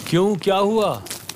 क्यों, क्या हुआ?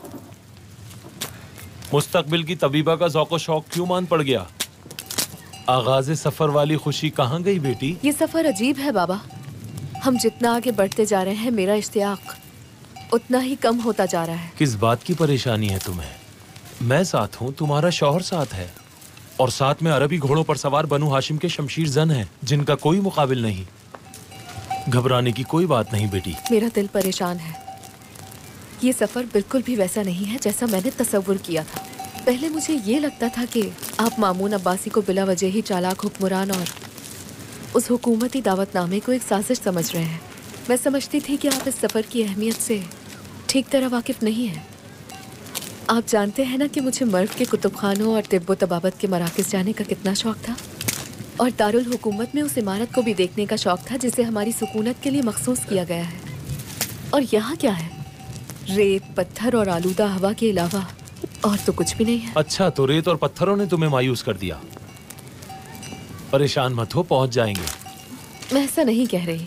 मुस्तकबिल की तबीबा का ज़ौक़ शौक क्यों मान पड़ गया? आगाज़े सफर वाली खुशी कहाँ गई बेटी? ये सफर अजीब है बाबा। हम जितना आगे बढ़ते जा रहे हैं, मेरा इश्तियाक उतना ही कम होता जा रहा है। किस बात की परेशानी है तुम्हें? मैं साथ हूँ, तुम्हारा शौहर साथ है, और साथ में अरबी घोड़ों पर सवार बनु हाशिम के शमशीर जन हैं, जिनका कोई मुकाबिल नहीं। घबराने की कोई बात नहीं बेटी। मेरा दिल परेशान है। ये सफर बिल्कुल भी वैसा नहीं है जैसा मैंने तसव्वुर किया था। पहले मुझे ये लगता था कि आप मामून अब्बासी को बिला वजह ही चालाक हुक्मरान और उस हुकूमती दावतनामे को एक साजिश समझ रहे हैं। मैं समझती थी कि आप इस सफ़र की अहमियत से ठीक तरह वाकिफ़ नहीं हैं। आप जानते हैं ना कि मुझे मर्व के कुतुब खानों और तिब्बो तबाबत के मराकिज़ जाने का कितना शौक़ था, और दारुल हुकूमत में उस इमारत को भी देखने का शौक़ था जिसे हमारी सुकूनत के लिए मखसूस किया गया है। और यहाँ क्या है? रेत, पत्थर और आलूदा हवा के अलावा और तो कुछ भी नहीं है। अच्छा, तो रेत और पत्थरों ने तुम्हें मायूस कर दिया? परेशान मत हो, पहुंच जाएंगे। मैं ऐसा नहीं कह रही।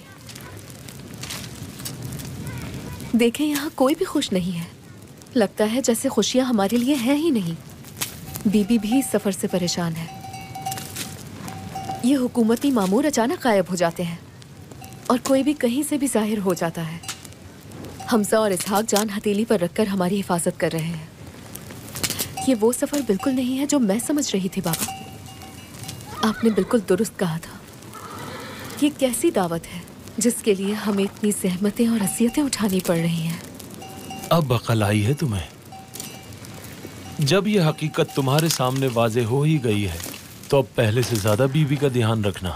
देखें, यहाँ कोई भी खुश नहीं है। लगता है जैसे खुशियाँ हमारे लिए हैं ही नहीं। बीबी भी इस सफ़र से परेशान है। ये हुकूमती मामूर अचानक गायब हो जाते हैं और कोई भी कहीं से भी जाहिर हो जाता है। हमजा और इसहाक जान हथेली पर रखकर हमारी हिफाजत कर रहे हैं। ये वो सफ़र बिल्कुल नहीं है जो मैं समझ रही थी बाबा। आपने बिल्कुल दुरुस्त कहा था। ये कैसी दावत है जिसके लिए हमें इतनी ज़हमतें और अज़ियतें उठानी पड़ रही हैं? अब अकल आई है तुम्हें? जब ये हकीकत तुम्हारे सामने वाज़े हो ही गई है, तो अब पहले से ज़्यादा बीबी का ध्यान रखना।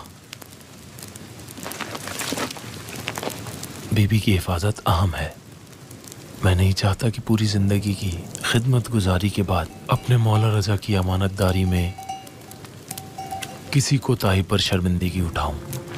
बीबी की हिफाजत अहम है। मैं नहीं चाहता कि पूरी जिंदगी की खिदमत गुजारी के बाद अपने मौला रजा की अमानतदारी में किसी कोताही पर शर्मिंदगी उठाऊं।